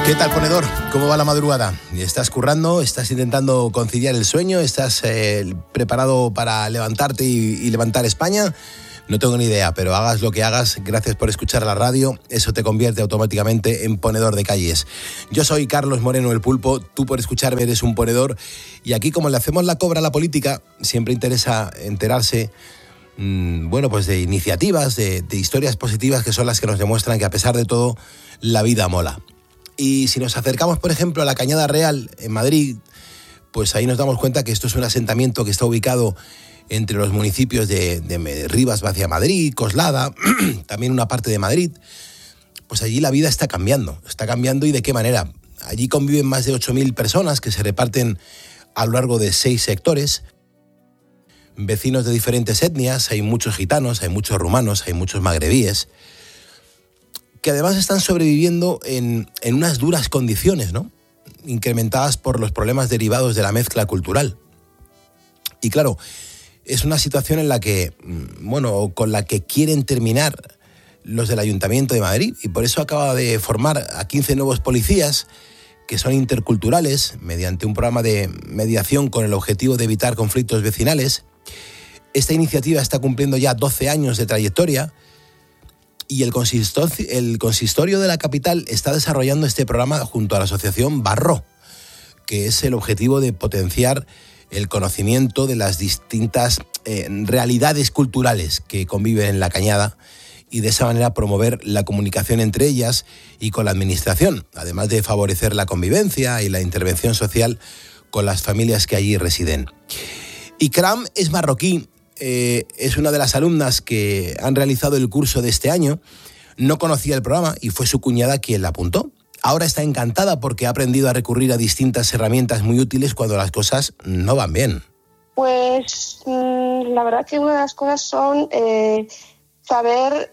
¿Qué tal, ponedor? ¿Cómo va la madrugada? ¿Estás currando? ¿Estás intentando conciliar el sueño? ¿Estás preparado para levantarte y levantar España? No tengo ni idea, pero hagas lo que hagas, gracias por escuchar la radio, eso te convierte automáticamente en ponedor de calles. Yo soy Carlos Moreno el Pulpo, tú por escucharme eres un ponedor, y aquí, como le hacemos la cobra a la política, siempre interesa enterarse pues de iniciativas, de historias positivas que son las que nos demuestran que a pesar de todo, la vida mola. Y si nos acercamos, por ejemplo, a la Cañada Real, en Madrid, pues ahí nos damos cuenta que esto es un asentamiento que está ubicado entre los municipios de Rivas hacia Madrid, Coslada, también una parte de Madrid. Pues allí la vida está cambiando y de qué manera. Allí conviven más de 8.000 personas que se reparten a lo largo de 6 sectores, vecinos de diferentes etnias, hay muchos gitanos, hay muchos rumanos, hay muchos magrebíes, que además están sobreviviendo en unas duras condiciones, ¿no? Incrementadas por los problemas derivados de la mezcla cultural. Y claro, es una situación en la que, con la que quieren terminar los del Ayuntamiento de Madrid, y por eso acaba de formar a 15 nuevos policías que son interculturales mediante un programa de mediación con el objetivo de evitar conflictos vecinales. Esta iniciativa está cumpliendo ya 12 años de trayectoria, y el consistorio de la capital está desarrollando este programa junto a la asociación Barro, que es el objetivo de potenciar el conocimiento de las distintas realidades culturales que conviven en la Cañada y de esa manera promover la comunicación entre ellas y con la administración, además de favorecer la convivencia y la intervención social con las familias que allí residen. Ikram es marroquí. Es una de las alumnas que han realizado el curso de este año. No conocía el programa y fue su cuñada quien la apuntó. Ahora está encantada porque ha aprendido a recurrir a distintas herramientas muy útiles cuando las cosas no van bien. Pues la verdad que una de las cosas son saber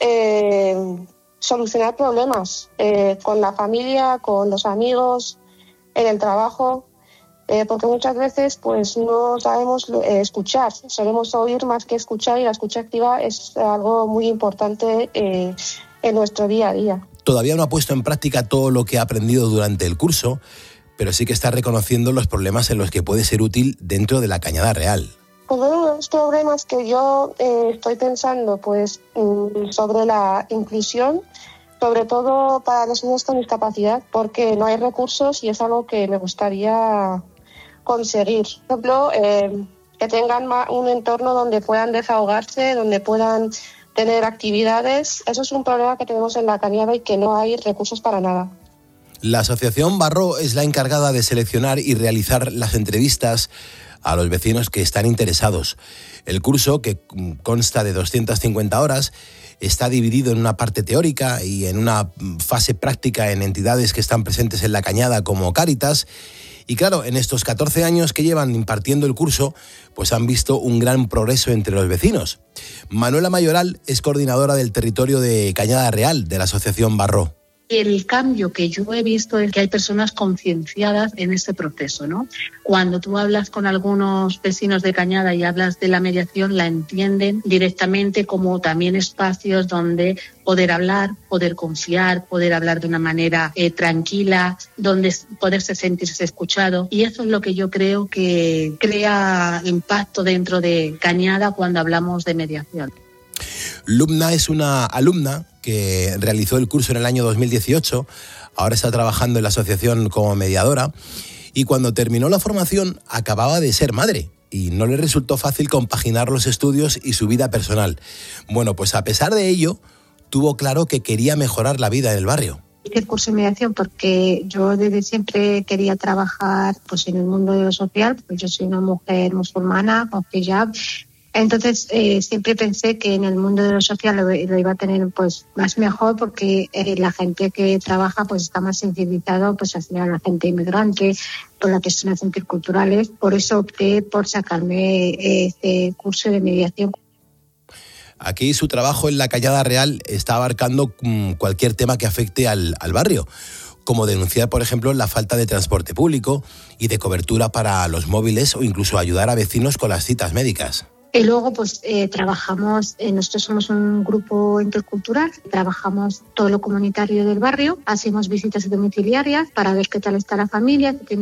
solucionar problemas con la familia, con los amigos, en el trabajo. Porque muchas veces pues no sabemos escuchar, solemos oír más que escuchar, y la escucha activa es algo muy importante en nuestro día a día. Todavía no ha puesto en práctica todo lo que ha aprendido durante el curso, pero sí que está reconociendo los problemas en los que puede ser útil dentro de la Cañada Real. Pues uno de los problemas que yo estoy pensando pues sobre la inclusión, sobre todo para los niños con discapacidad, porque no hay recursos y es algo que me gustaría conseguir. Por ejemplo, que tengan un entorno donde puedan desahogarse, donde puedan tener actividades. Eso es un problema que tenemos en la Cañada y que no hay recursos para nada. La asociación Barro es la encargada de seleccionar y realizar las entrevistas a los vecinos que están interesados. El curso, que consta de 250 horas, está dividido en una parte teórica y en una fase práctica en entidades que están presentes en la Cañada como Cáritas. Y claro, en estos 14 años que llevan impartiendo el curso, pues han visto un gran progreso entre los vecinos. Manuela Mayoral es coordinadora del territorio de Cañada Real de la asociación Barro. El cambio que yo he visto es que hay personas concienciadas en este proceso, ¿no? Cuando tú hablas con algunos vecinos de Cañada y hablas de la mediación, la entienden directamente como también espacios donde poder hablar, poder confiar, poder hablar de una manera tranquila, donde poderse sentirse escuchado. Y eso es lo que yo creo que crea impacto dentro de Cañada cuando hablamos de mediación. Lumna es una alumna que realizó el curso en el año 2018, ahora está trabajando en la asociación como mediadora, y cuando terminó la formación acababa de ser madre y no le resultó fácil compaginar los estudios y su vida personal. Bueno, pues a pesar de ello, tuvo claro que quería mejorar la vida en el barrio. Hice el curso de mediación porque yo desde siempre quería trabajar pues en el mundo de lo social, pues yo soy una mujer musulmana con hijab. Entonces siempre pensé que en el mundo de lo social lo iba a tener pues más mejor, porque la gente que trabaja pues está más sensibilizado pues hacia la gente inmigrante, por las personas interculturales. Por eso opté por sacarme este curso de mediación. Aquí su trabajo en la Cañada Real está abarcando cualquier tema que afecte al barrio, como denunciar, por ejemplo, la falta de transporte público y de cobertura para los móviles, o incluso ayudar a vecinos con las citas médicas. Y luego pues trabajamos, nosotros somos un grupo intercultural, trabajamos todo lo comunitario del barrio, hacemos visitas domiciliarias para ver qué tal está la familia, qué